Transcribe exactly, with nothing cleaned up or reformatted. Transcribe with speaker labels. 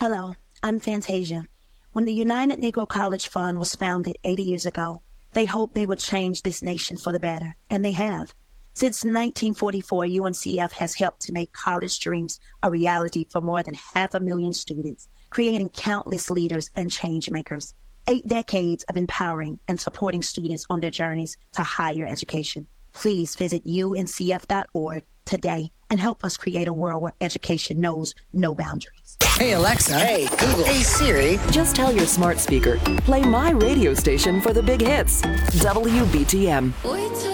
Speaker 1: Hello, I'm Fantasia. When the United Negro College Fund was founded eighty years ago, they hoped they would change this nation for the better, and they have. Since nineteen forty-four, U N C F has helped to make college dreams a reality for more than half a million students, creating countless leaders and change makers. Eight decades of empowering and supporting students on their journeys to higher education. Please visit U N C F dot org today and help us create a world where education knows no boundaries.
Speaker 2: Hey, Alexa. Hey, Google. Hey, Siri.
Speaker 3: Just tell your smart speaker, play my radio station for the big hits. W B T M.